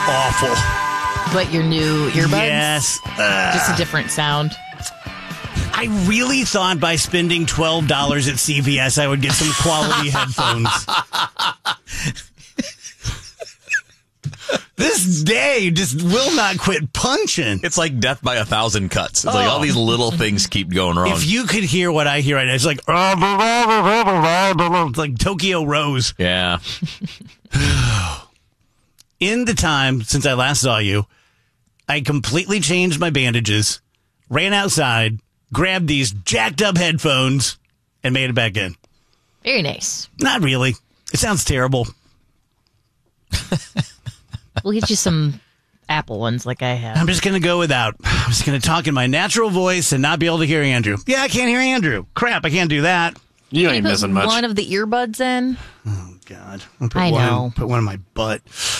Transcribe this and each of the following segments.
awful. What, your new earbuds? Yes. Just a different sound. I really thought by spending $12 at CVS I would get some quality headphones. This day just will not quit punching. It's like death by 1,000 cuts. It's like all these little things keep going wrong. If you could hear what I hear right now, it's like, it's like Tokyo Rose. Yeah. In the time since I last saw you, I completely changed my bandages, ran outside, grabbed these jacked up headphones, and made it back in. Very nice. Not really. It sounds terrible. We'll get you some Apple ones like I have. I'm just going to go without. I'm just going to talk in my natural voice and not be able to hear Andrew. Yeah, I can't hear Andrew. Crap, I can't do that. You Can ain't you put missing much. one of the earbuds in? Oh, God. I'll put I one, know. Put one in my butt.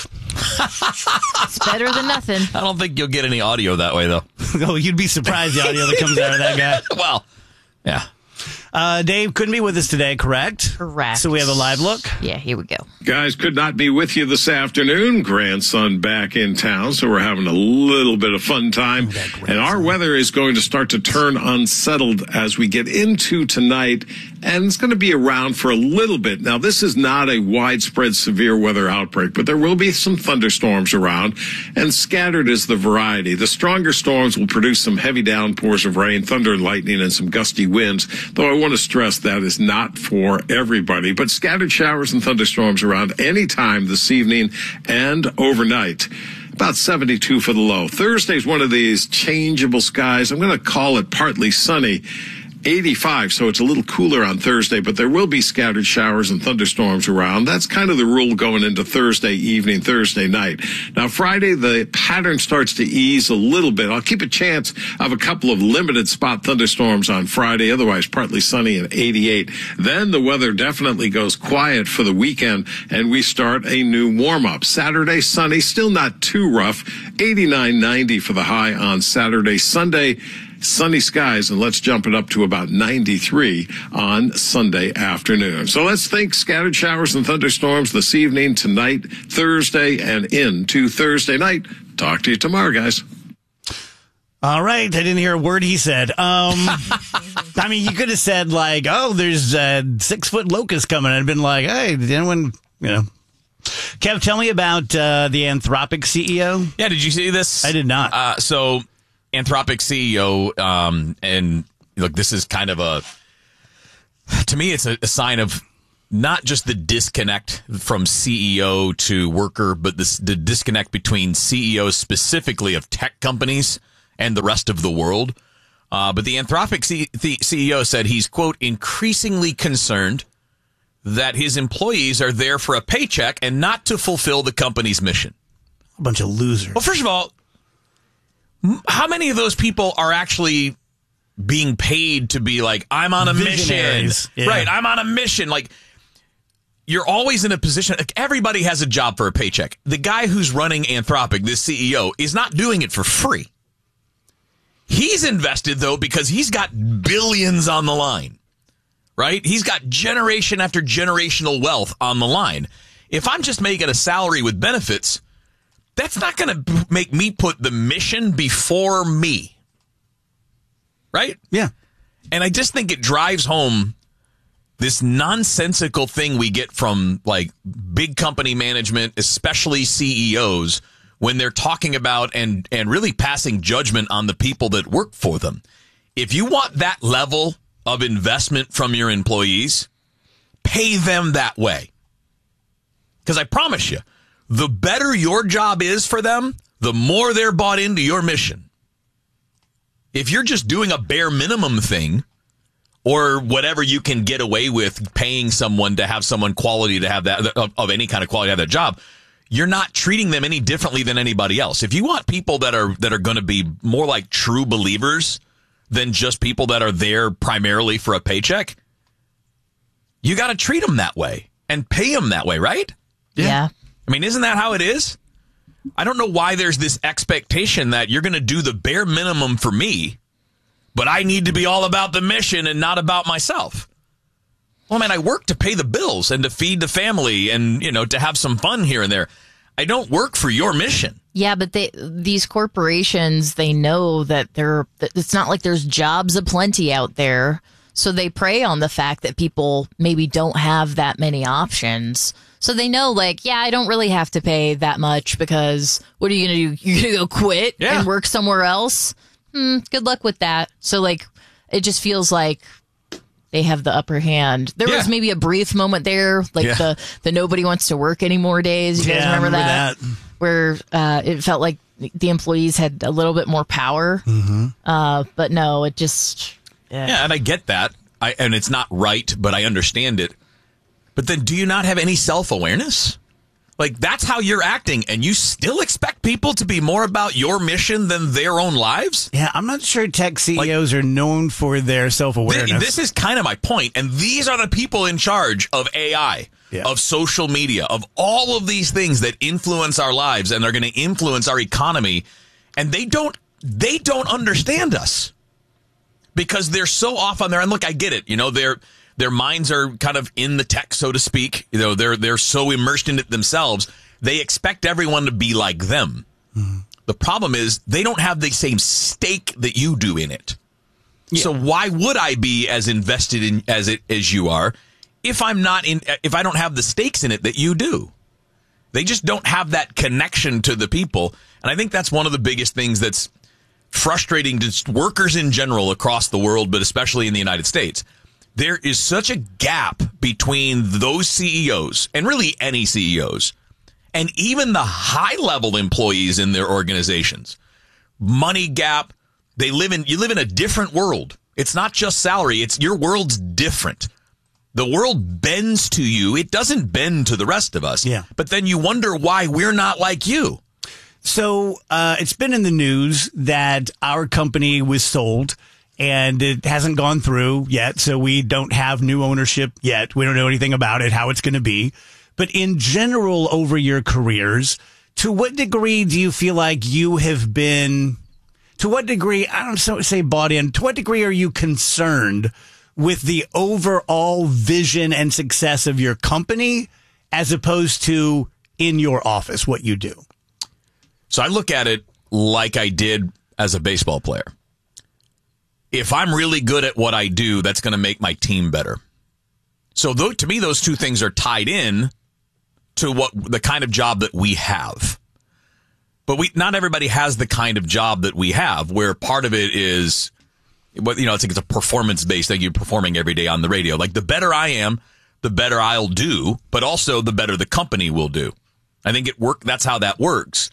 It's better than nothing. I don't think you'll get any audio that way, though. Oh, you'd be surprised the audio that comes out of that guy. Well, yeah. Dave couldn't be with us today, correct? Correct. So we have a live look. Yeah, here we go. Guys, could not be with you this afternoon. Grandson back in town, so we're having a little bit of fun time. And our weather is going to start to turn unsettled as we get into tonight, and it's going to be around for a little bit. Now, this is not a widespread severe weather outbreak, but there will be some thunderstorms around, and scattered is the variety. The stronger storms will produce some heavy downpours of rain, thunder, lightning, and some gusty winds, though I want to stress that is not for everybody, but scattered showers and thunderstorms around any time this evening and overnight. About 72 for the low. Thursday's one of these changeable skies. I'm going to call it partly sunny. 85, so it's a little cooler on Thursday, but there will be scattered showers and thunderstorms around. That's kind of the rule going into Thursday evening, Thursday night. Now, Friday, the pattern starts to ease a little bit. I'll keep a chance of a couple of limited spot thunderstorms on Friday, otherwise partly sunny at 88. Then the weather definitely goes quiet for the weekend, and we start a new warm-up. Saturday, sunny, still not too rough. 89, 90 for the high on Saturday. Sunday, sunny skies, and let's jump it up to about 93 on Sunday afternoon. So let's think scattered showers and thunderstorms this evening, tonight, Thursday, and into Thursday night. Talk to you tomorrow, guys. All right. I didn't hear a word he said. I mean, you could have said, like, oh, there's 6-foot locust coming. I'd been like, hey, did anyone, Kev, tell me about the Anthropic CEO. Yeah, did you see this? I did not. So Anthropic CEO, and look, this is kind of to me, it's a sign of not just the disconnect from CEO to worker, but the disconnect between CEOs specifically of tech companies and the rest of the world. But the Anthropic CEO said he's, quote, increasingly concerned that his employees are there for a paycheck and not to fulfill the company's mission. A bunch of losers. Well, first of all, how many of those people are actually being paid to be like, I'm on a mission? Yeah. Right, I'm on a mission. Like, you're always in a position, like, everybody has a job for a paycheck. The guy who's running Anthropic, this CEO, is not doing it for free. He's invested, though, because he's got billions on the line, right? He's got generation after generational wealth on the line. If I'm just making a salary with benefits, that's not going to make me put the mission before me. Right? Yeah. And I just think it drives home this nonsensical thing we get from, like, big company management, especially CEOs, when they're talking about and really passing judgment on the people that work for them. If you want that level of investment from your employees, pay them that way. Because I promise you, the better your job is for them, the more they're bought into your mission. If you're just doing a bare minimum thing, or whatever you can get away with paying someone to have someone quality to have that, of any kind of quality to have that job, you're not treating them any differently than anybody else. If you want people that are going to be more like true believers than just people that are there primarily for a paycheck, you got to treat them that way and pay them that way, right? Yeah. I mean, isn't that how it is? I don't know why there's this expectation that you're going to do the bare minimum for me, but I need to be all about the mission and not about myself. Well, man, I work to pay the bills and to feed the family and, to have some fun here and there. I don't work for your mission. Yeah, but these corporations, they know that it's not like there's jobs aplenty out there. So they prey on the fact that people maybe don't have that many options. So they know, like, yeah, I don't really have to pay that much because what are you going to do? You're going to go quit and work somewhere else? Good luck with that. So, like, it just feels like they have the upper hand. There was maybe a brief moment there, like the nobody wants to work anymore days. You guys remember that? Where it felt like the employees had a little bit more power. But no, it just... Yeah, and I get that. And it's not right, but I understand it. But then do you not have any self-awareness? Like, that's how you're acting, and you still expect people to be more about your mission than their own lives? Yeah, I'm not sure tech CEOs are known for their self-awareness. This is kind of my point, and these are the people in charge of AI, of social media, of all of these things that influence our lives and are going to influence our economy, and they don't understand us because they're so off on their end. Look, I get it. You know, their minds are kind of in the tech, so to speak. You know, they're so immersed in it themselves. They expect everyone to be like them. The problem is they don't have the same stake that you do in it. So why would I be as invested in as you are if I don't have the stakes in it that you do? They just don't have that connection to the people. And I think that's one of the biggest things that's frustrating to workers in general across the world, but especially in the United States. There is such a gap between those CEOs and really any CEOs and even the high-level employees in their organizations. Money gap. You live in a different world. It's not just salary. It's your world's different. The world bends to you. It doesn't bend to the rest of us. Yeah. But then you wonder why we're not like you. So it's been in the news that our company was sold. And it hasn't gone through yet, so we don't have new ownership yet. We don't know anything about it, how it's going to be. But in general, over your careers, to what degree do you feel like you have been, to what degree, I don't say bought in, to what degree are you concerned with the overall vision and success of your company as opposed to in your office, what you do? So I look at it like I did as a baseball player. If I'm really good at what I do, that's going to make my team better. So to me, those two things are tied in to the kind of job that we have. But not everybody has the kind of job that we have, where part of it is, it's like it's a performance-based thing. You're performing every day on the radio. Like, the better I am, the better I'll do, but also the better the company will do. I think that's how that works.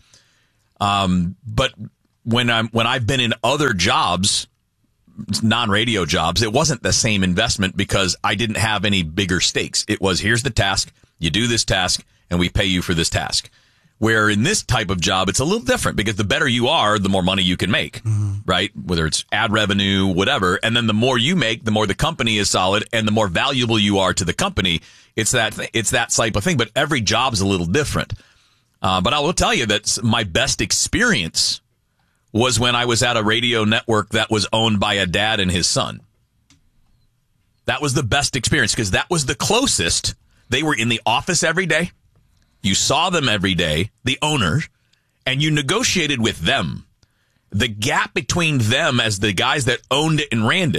But when I've been in other jobs, non-radio jobs, it wasn't the same investment because I didn't have any bigger stakes. It was, here's the task, you do this task, and we pay you for this task. Where in this type of job, it's a little different because the better you are, the more money you can make, right? Whether it's ad revenue, whatever. And then the more you make, the more the company is solid and the more valuable you are to the company. It's that type of thing. But every job's a little different. But I will tell you that my best experience was when I was at a radio network that was owned by a dad and his son. That was the best experience because that was the closest. They were in the office every day. You saw them every day, the owners, and you negotiated with them. The gap between them as the guys that owned it and ran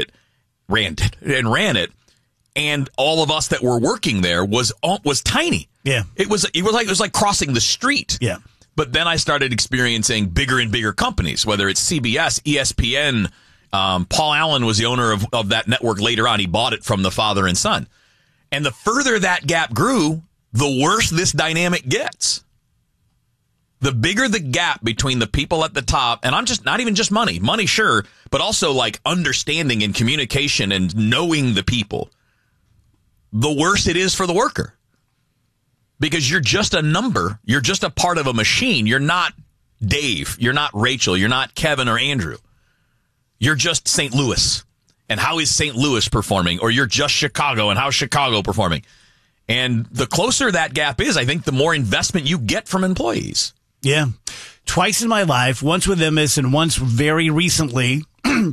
it, and all of us that were working there was tiny. Yeah. It was like crossing the street. Yeah. But then I started experiencing bigger and bigger companies, whether it's CBS, ESPN. Paul Allen was the owner of that network later on. He bought it from the father and son. And the further that gap grew, the worse this dynamic gets. The bigger the gap between the people at the top, and I'm just not even just money, sure, but also like understanding and communication and knowing the people, the worse it is for the worker. Because you're just a number. You're just a part of a machine. You're not Dave. You're not Rachel. You're not Kevin or Andrew. You're just St. Louis. And how is St. Louis performing? Or you're just Chicago, and how's Chicago performing? And the closer that gap is, I think the more investment you get from employees. Yeah. Twice in my life, once with Emmis and once very recently,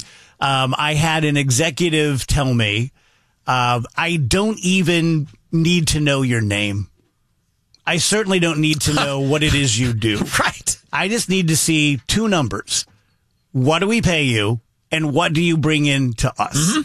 I had an executive tell me, I don't even need to know your name. I certainly don't need to know what it is you do. Right. I just need to see two numbers. What do we pay you, and what do you bring in to us? Mm-hmm.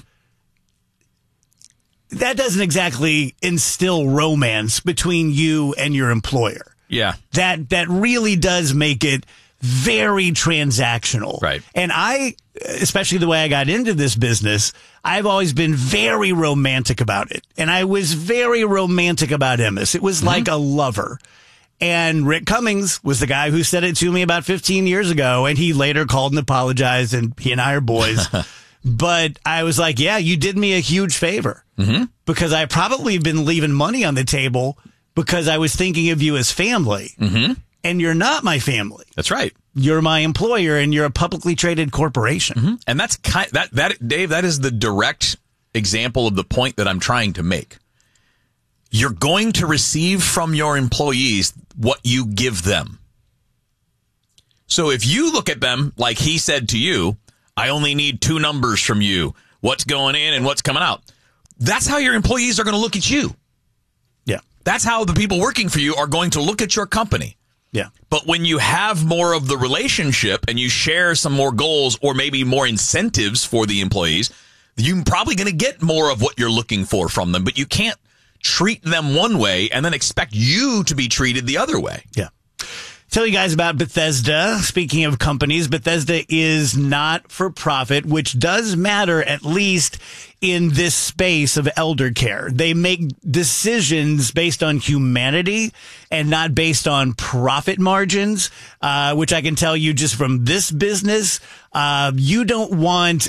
That doesn't exactly instill romance between you and your employer. Yeah. That really does make it very transactional. Right. And I, especially the way I got into this business, I've always been very romantic about it. And I was very romantic about Emmis. It was like a lover. And Rick Cummings was the guy who said it to me about 15 years ago. And he later called and apologized, and he and I are boys. But I was like, yeah, you did me a huge favor, because I probably have been leaving money on the table because I was thinking of you as family. And you're not my family. That's right. You're my employer, and you're a publicly traded corporation. And that's Dave, that is the direct example of the point that I'm trying to make. You're going to receive from your employees what you give them. So if you look at them like he said to you, I only need two numbers from you, what's going in and what's coming out. That's how your employees are going to look at you. Yeah. That's how the people working for you are going to look at your company. Yeah. But when you have more of the relationship and you share some more goals or maybe more incentives for the employees, you're probably going to get more of what you're looking for from them. But you can't treat them one way and then expect you to be treated the other way. Yeah. Tell you guys about Bethesda. Speaking of companies, Bethesda is not for profit, which does matter at least in this space of elder care. They make decisions based on humanity and not based on profit margins, which I can tell you just from this business. You don't want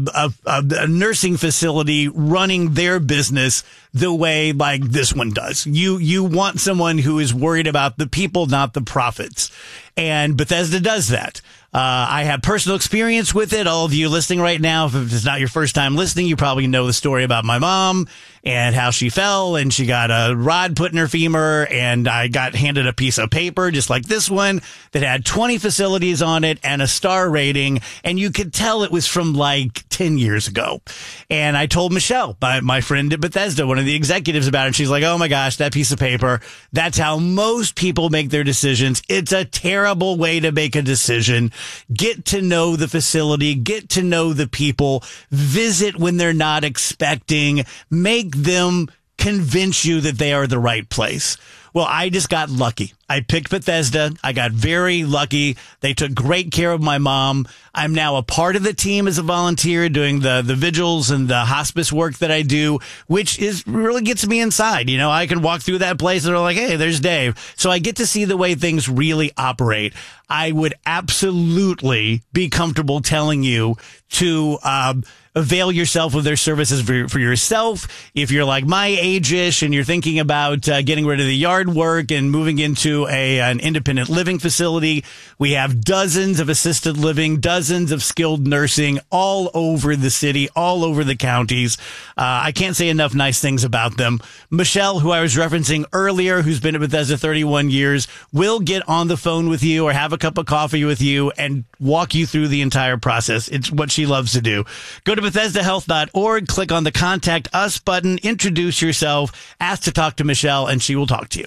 a nursing facility running their business the way like this one does. You want someone who is worried about the people, not the profits. And Bethesda does that. I have personal experience with it. All of you listening right now, if it's not your first time listening, you probably know the story about my mom and how she fell and she got a rod put in her femur, and I got handed a piece of paper just like this one that had 20 facilities on it and a star rating, and you could tell it was from like 10 years ago. And I told Michelle, my friend at Bethesda, one of the executives, about it, and she's like, oh my gosh, that piece of paper, that's how most people make their decisions. It's a terrible way to make a decision. Get to know the facility, get to know the people, visit when they're not expecting, make them convince you that they are the right place. Well, I just got lucky. I picked Bethesda. I got very lucky. They took great care of my mom. I'm now a part of the team as a volunteer doing the vigils and the hospice work that I do, which is really gets me inside. You know, I can walk through that place and they're like, hey, there's Dave. So I get to see the way things really operate. I would absolutely be comfortable telling you to avail yourself of their services for yourself. If you're like my age-ish and you're thinking about getting rid of the yard work and moving into an independent living facility, we have dozens of assisted living, dozens of skilled nursing all over the city, all over the counties. I can't say enough nice things about them. Michelle, who I was referencing earlier, who's been at Bethesda 31 years, will get on the phone with you or have a cup of coffee with you and walk you through the entire process. It's what she loves to do. Go to BethesdaHealth.org, click on the Contact Us button, introduce yourself, ask to talk to Michelle, and she will talk to you.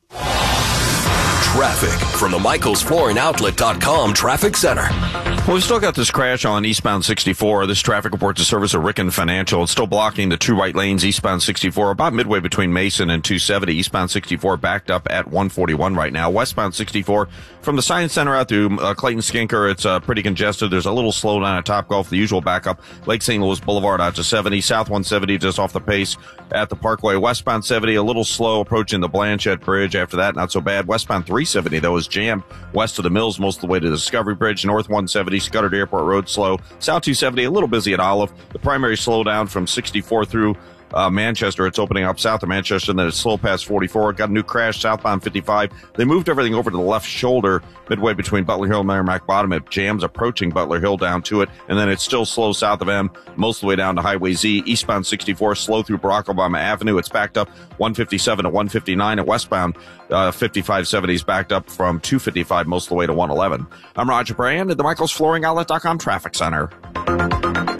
Traffic from the MichaelsFlooringOutlet.com Traffic Center. Well, we've still got this crash on eastbound 64. This traffic report to service of Ricken Financial. It's still blocking the two right lanes eastbound 64, about midway between Mason and 270. Eastbound 64 backed up at 141 right now. Westbound 64 from the Science Center out through Clayton Skinker, it's pretty congested. There's a little slowdown at Topgolf, the usual backup. Lake St. Louis Boulevard out to 70. South 170 just off the pace at the Parkway. Westbound 70 a little slow approaching the Blanchette Bridge. After that, not so bad. Westbound 370 though is jammed west of the Mills most of the way to the Discovery Bridge. North 170 Scudder Airport Road slow. South 270 a little busy at Olive. The primary slowdown from 64 through Manchester. It's opening up south of Manchester, and then it's slow past 44. Got a new crash southbound 55. They moved everything over to the left shoulder midway between Butler Hill and Merrimack Bottom. It jams approaching Butler Hill down to it, and then it's still slow south of M most of the way down to Highway Z. Eastbound 64 slow through Barack Obama Avenue. It's backed up 157 to 159. At westbound 5570 is backed up from 255 most of the way to 111. I'm Roger Brand at the MichaelsFlooringOutlet.com Traffic Center.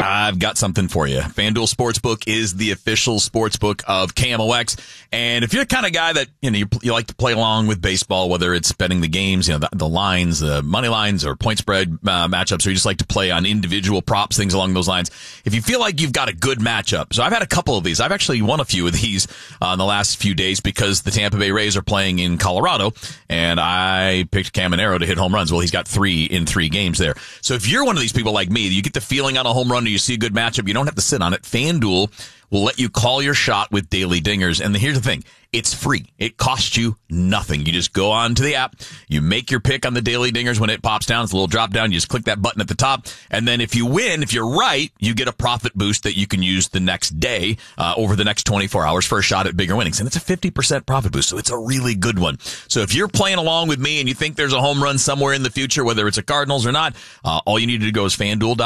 I've got something for you. FanDuel Sportsbook is the official sportsbook of KMOX. And if you're the kind of guy that, you like to play along with baseball, whether it's betting the games, the lines, the money lines or point spread matchups, or you just like to play on individual props, things along those lines. If you feel like you've got a good matchup. So I've had a couple of these. I've actually won a few of these in the last few days because the Tampa Bay Rays are playing in Colorado and I picked Caminero to hit home runs. Well, he's got 3 in 3 games there. So if you're one of these people like me, you get the feeling on a home run or you see a good matchup, you don't have to sit on it. FanDuel will let you call your shot with daily dingers. And here's the thing. It's free. It costs you nothing. You just go on to the app. You make your pick on the daily dingers when it pops down. It's a little drop down. You just click that button at the top. And then if you win, if you're right, you get a profit boost that you can use the next day, over the next 24 hours for a shot at bigger winnings. And it's a 50% profit boost. So it's a really good one. So if you're playing along with me and you think there's a home run somewhere in the future, whether it's a Cardinals or not, all you need to go is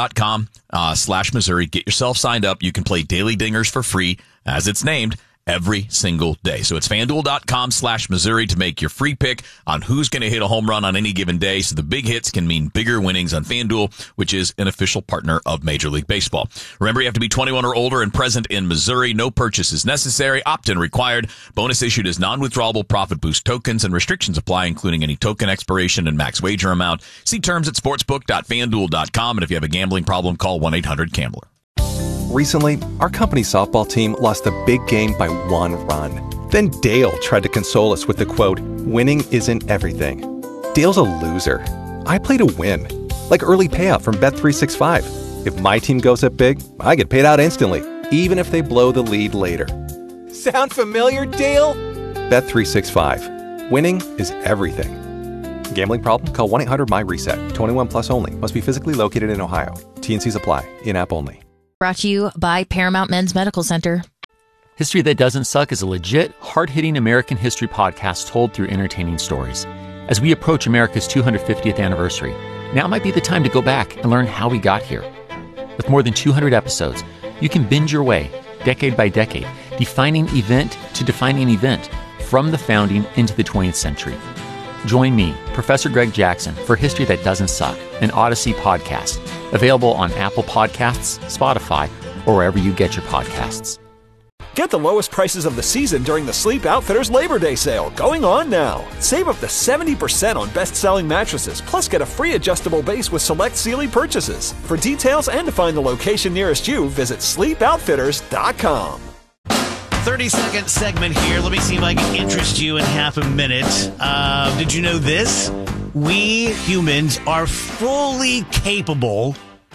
FanDuel.com/Missouri. Get yourself signed up. You can play daily dingers for free, as it's named, every single day. So it's FanDuel.com/Missouri to make your free pick on who's going to hit a home run on any given day. So the big hits can mean bigger winnings on FanDuel, which is an official partner of Major League Baseball. Remember, you have to be 21 or older and present in Missouri. No purchase is necessary. Opt-in required. Bonus issued as non-withdrawable profit boost tokens, and restrictions apply, including any token expiration and max wager amount. See terms at sportsbook.fanduel.com. And if you have a gambling problem, call 1-800-GAMBLER. Recently, our company's softball team lost a big game by 1 run. Then Dale tried to console us with the quote, "Winning isn't everything." Dale's a loser. I play to win. Like early payout from Bet365. If my team goes up big, I get paid out instantly, even if they blow the lead later. Sound familiar, Dale? Bet365. Winning is everything. Gambling problem? Call 1-800-MY-RESET. 21 plus only. Must be physically located in Ohio. T&Cs apply. In-app only. Brought to you by Paramount Men's Medical Center. History That Doesn't Suck is a legit, hard-hitting American history podcast told through entertaining stories. As we approach America's 250th anniversary, now might be the time to go back and learn how we got here. With more than 200 episodes, you can binge your way, decade by decade, defining event to defining event, from the founding into the 20th century. Join me, Professor Greg Jackson, for History That Doesn't Suck, an Odyssey podcast. Available on Apple Podcasts, Spotify, or wherever you get your podcasts. Get the lowest prices of the season during the Sleep Outfitters Labor Day sale, going on now. Save up to 70% on best-selling mattresses, plus get a free adjustable base with select Sealy purchases. For details and to find the location nearest you, visit sleepoutfitters.com. 30-second segment here. Let me see if I can interest you in half a minute. Did you know this? We humans are fully capable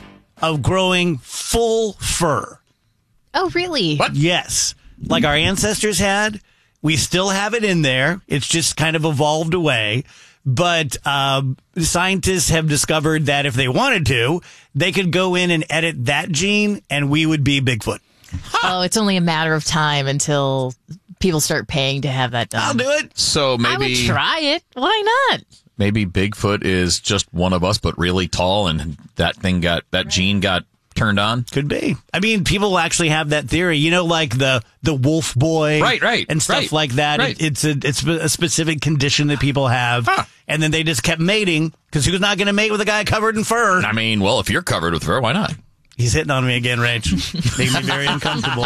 of growing full fur. Oh, really? What? Yes. Like our ancestors had. We still have it in there. It's just kind of evolved away. But scientists have discovered that if they wanted to, they could go in and edit that gene and we would be Bigfoot. Oh, it's only a matter of time until people start paying to have that done. I'll do it. So maybe I would try it. Why not? Maybe Bigfoot is just one of us, but really tall, and that gene got turned on. Could be. I mean, people actually have that theory. You know, like the wolf boy, right, and stuff like that. Right. It's a specific condition that people have, and then they just kept mating because who's not going to mate with a guy covered in fur? I mean, well, if you're covered with fur, why not? He's hitting on me again, Rach. Making me very uncomfortable.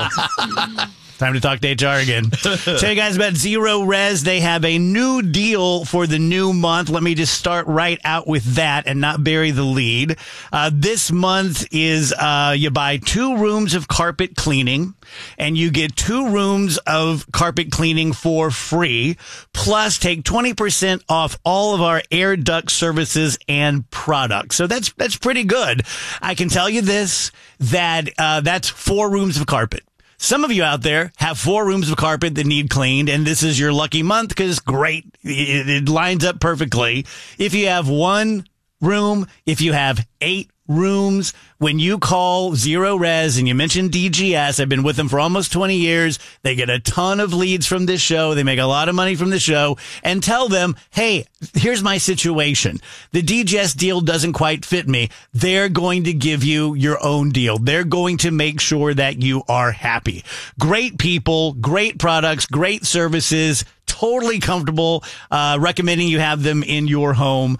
Time to talk to HR again. Tell you guys about Zero Res. They have a new deal for the new month. Let me just start right out with that and not bury the lead. This month is you buy 2 rooms of carpet cleaning, and you get 2 rooms of carpet cleaning for free. Plus, take 20% off all of our air duct services and products. So that's pretty good. I can tell you this, that that's 4 rooms of carpet. Some of you out there have 4 rooms of carpet that need cleaned, and this is your lucky month because great. It lines up perfectly. If you have 1 room, if you have 8 rooms, when you call Zero Res and you mention DGS, I've been with them for almost 20 years. They get a ton of leads from this show. They make a lot of money from the show, and tell them, hey, here's my situation. The DGS deal doesn't quite fit me. They're going to give you your own deal. They're going to make sure that you are happy. Great people, great products, great services, totally comfortable. Recommending you have them in your home.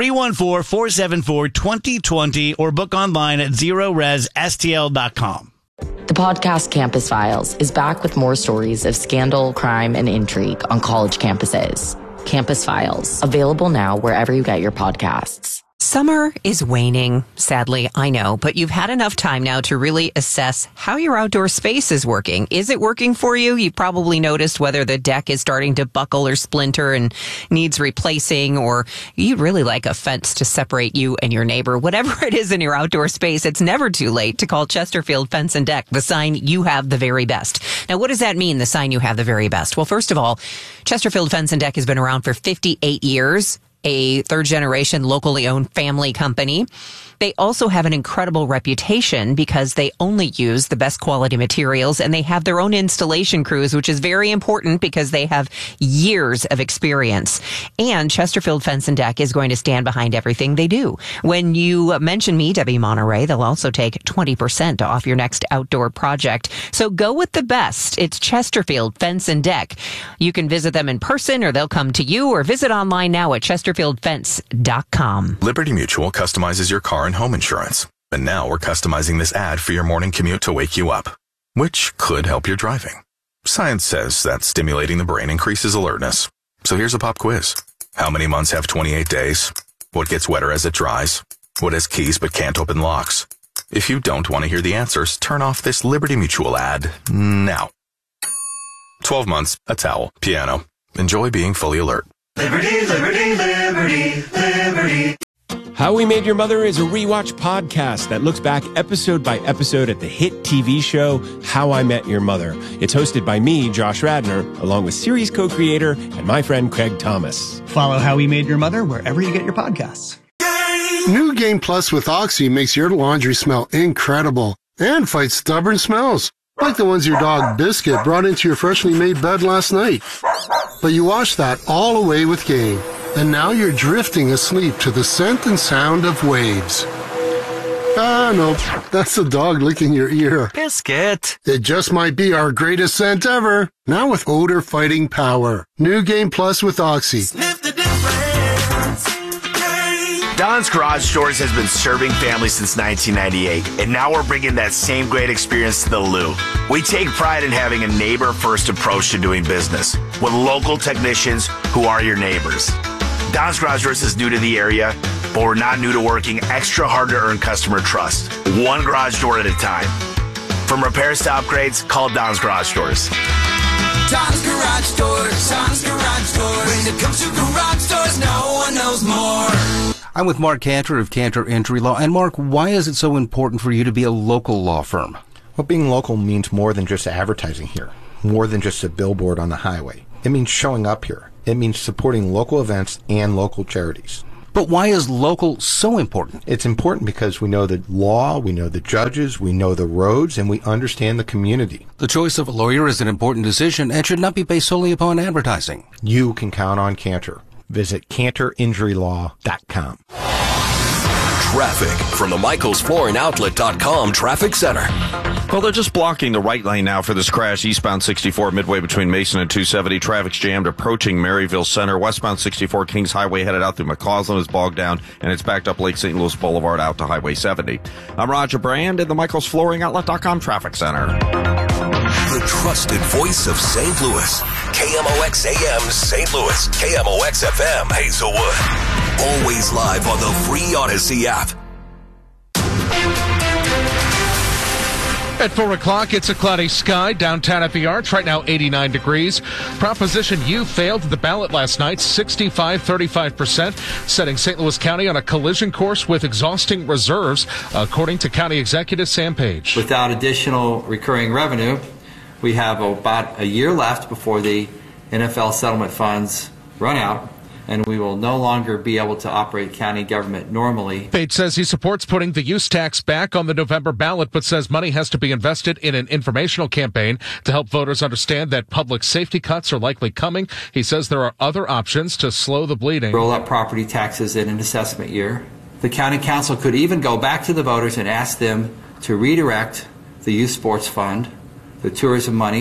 314-474-2020 or book online at ZeroResSTL.com. The podcast Campus Files is back with more stories of scandal, crime, and intrigue on college campuses. Campus Files, available now wherever you get your podcasts. Summer is waning, sadly, I know, but you've had enough time now to really assess how your outdoor space is working. Is it working for you? You've probably noticed whether the deck is starting to buckle or splinter and needs replacing, or you'd really like a fence to separate you and your neighbor. Whatever it is in your outdoor space, it's never too late to call Chesterfield Fence and Deck, the sign you have the very best. Now, what does that mean, the sign you have the very best? Well, first of all, Chesterfield Fence and Deck has been around for 58 years. A third-generation locally owned family company. They also have an incredible reputation because they only use the best quality materials, and they have their own installation crews, which is very important because they have years of experience. And Chesterfield Fence and Deck is going to stand behind everything they do. When you mention me, Debbie Monterey, they'll also take 20% off your next outdoor project. So go with the best. It's Chesterfield Fence and Deck. You can visit them in person, or they'll come to you, or visit online now at chesterfieldfence.com. Liberty Mutual customizes your car and home insurance. And now we're customizing this ad for your morning commute to wake you up, which could help your driving. Science says that stimulating the brain increases alertness. So here's a pop quiz. How many months have 28 days? What gets wetter as it dries? What has keys but can't open locks? If you don't want to hear the answers, turn off this Liberty Mutual ad now. 12 months, a towel, piano. Enjoy being fully alert. Liberty, liberty, liberty, liberty. How We Made Your Mother is a rewatch podcast that looks back episode by episode at the hit TV show How I Met Your Mother. It's hosted by me, Josh Radnor, along with series co-creator and my friend Craig Thomas. Follow How We Made Your Mother wherever you get your podcasts. New Game Plus with Oxy makes your laundry smell incredible and fights stubborn smells, like the ones your dog Biscuit brought into your freshly made bed last night. But you wash that all away with Game. And now you're drifting asleep to the scent and sound of waves. Ah, no, that's the dog licking your ear. Biscuit. It just might be our greatest scent ever. Now with odor-fighting power. New Game Plus with Oxy. Sniff the difference. Don's Garage Doors has been serving families since 1998, and now we're bringing that same great experience to the Lou. We take pride in having a neighbor-first approach to doing business with local technicians who are your neighbors. Don's Garage Doors is new to the area, but we're not new to working extra hard to earn customer trust, one garage door at a time. From repairs to upgrades, call Don's Garage Doors. Don's Garage Doors, Don's Garage Doors. When it comes to garage doors, no one knows more. I'm with Mark Cantor of Cantor Injury Law. And Mark, why is it so important for you to be a local law firm? Well, being local means more than just advertising here, more than just a billboard on the highway. It means showing up here. It means supporting local events and local charities. But why is local so important? It's important because we know the law, we know the judges, we know the roads, and we understand the community. The choice of a lawyer is an important decision and should not be based solely upon advertising. You can count on Cantor. Visit CantorInjuryLaw.com. Traffic from the MichaelsFlooringOutlet.com Traffic Center. Well, they're just blocking the right lane now for this crash. Eastbound 64 midway between Mason and 270. Traffic's jammed approaching Maryville Center. Westbound 64 Kings Highway headed out through McCausland is bogged down, and it's backed up Lake St. Louis Boulevard out to Highway 70. I'm Roger Brand in the MichaelsFlooringOutlet.com Traffic Center. The trusted voice of St. Louis. KMOX AM St. Louis. KMOX FM Hazelwood. Always live on the free Odyssey app. At 4 o'clock, it's a cloudy sky downtown at the Arch. Right now, 89 degrees. Proposition U failed at the ballot last night, 35%, setting St. Louis County on a collision course with exhausting reserves, according to County Executive Sam Page. Without additional recurring revenue, we have about a year left before the NFL settlement funds run out, and we will no longer be able to operate county government normally. Page says he supports putting the use tax back on the November ballot, but says money has to be invested in an informational campaign to help voters understand that public safety cuts are likely coming. He says there are other options to slow the bleeding. Roll up property taxes in an assessment year. The county council could even go back to the voters and ask them to redirect the youth sports fund, the tourism money,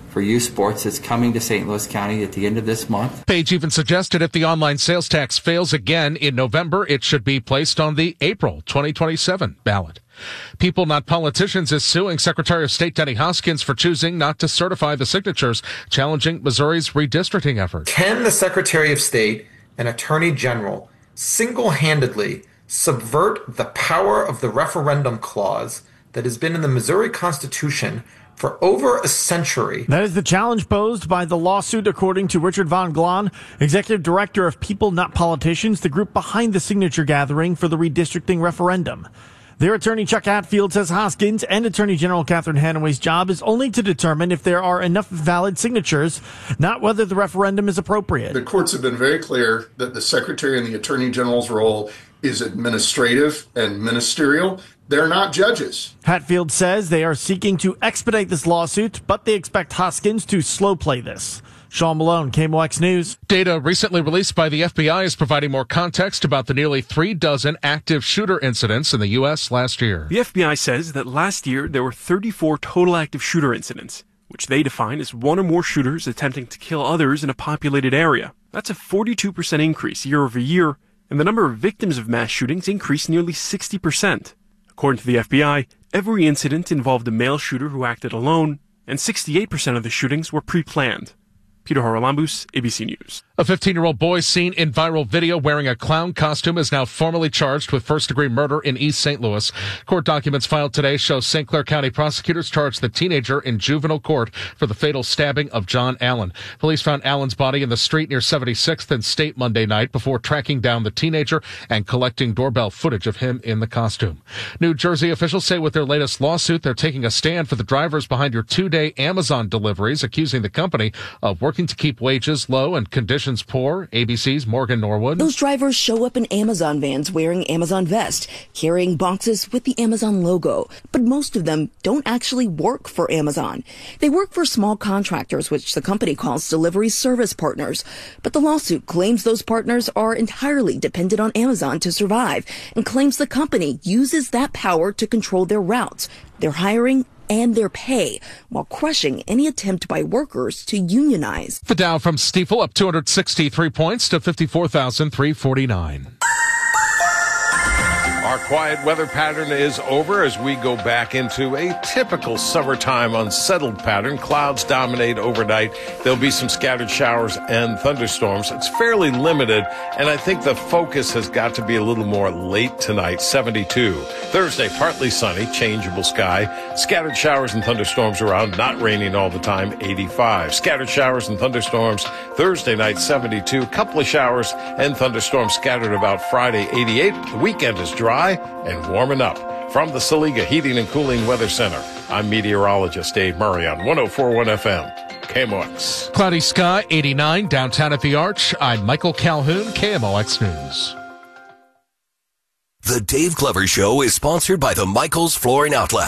for youth sports that's coming to St. Louis County at the end of this month. Page even suggested if the online sales tax fails again in November, it should be placed on the April 2027 ballot. People Not Politicians is suing Secretary of State Denny Hoskins for choosing not to certify the signatures, challenging Missouri's redistricting effort. Can the Secretary of State and Attorney General single-handedly subvert the power of the referendum clause that has been in the Missouri Constitution for over a century? That is the challenge posed by the lawsuit, according to Richard Von Glahn, executive director of People Not Politicians, the group behind the signature gathering for the redistricting referendum. Their attorney, Chuck Hatfield, says Hoskins and Attorney General Catherine Hanaway's job is only to determine if there are enough valid signatures, not whether the referendum is appropriate. The courts have been very clear that the Secretary and the Attorney General's role is administrative and ministerial. They're not judges. Hatfield says they are seeking to expedite this lawsuit, but they expect Hoskins to slow play this. Sean Malone, KMOX News. Data recently released by the FBI is providing more context about the nearly 36 active shooter incidents in the U.S. last year. The FBI says that last year there were 34 total active shooter incidents, which they define as one or more shooters attempting to kill others in a populated area. That's a 42% increase year over year, and the number of victims of mass shootings increased nearly 60%. According to the FBI, every incident involved a male shooter who acted alone, and 68% of the shootings were pre-planned. Peter Haralambous, ABC News. A 15-year-old boy seen in viral video wearing a clown costume is now formally charged with first-degree murder in East St. Louis. Court documents filed today show St. Clair County prosecutors charged the teenager in juvenile court for the fatal stabbing of John Allen. Police found Allen's body in the street near 76th and State Monday night before tracking down the teenager and collecting doorbell footage of him in the costume. New Jersey officials say with their latest lawsuit, they're taking a stand for the drivers behind your 2-day Amazon deliveries, accusing the company of working to keep wages low and conditions poor. ABC's Morgan Norwood. Those drivers show up in Amazon vans wearing Amazon vests, carrying boxes with the Amazon logo. But most of them don't actually work for Amazon. They work for small contractors, which the company calls delivery service partners. But the lawsuit claims those partners are entirely dependent on Amazon to survive and claims the company uses that power to control their routes, their hiring, and their pay, while crushing any attempt by workers to unionize. The Dow from Stifel up 263 points to 54,349. Our quiet weather pattern is over as we go back into a typical summertime unsettled pattern. Clouds dominate overnight. There'll be some scattered showers and thunderstorms. It's fairly limited, and I think the focus has got to be a little more late tonight, 72. Thursday, partly sunny, changeable sky. Scattered showers and thunderstorms around, not raining all the time, 85. Scattered showers and thunderstorms Thursday night, 72. Couple of showers and thunderstorms scattered about Friday, 88. The weekend is dry and warming up. From the Saliga Heating and Cooling Weather Center, I'm meteorologist Dave Murray on 104.1 FM, KMOX. Cloudy sky, 89, downtown at the Arch. I'm Michael Calhoun, KMOX News. The Dave Glover Show is sponsored by the Michaels Flooring Outlet.